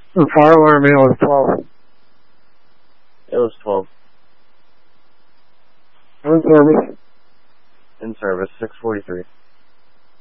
The fire alarm was 12. It was 12. In service. In service, 643.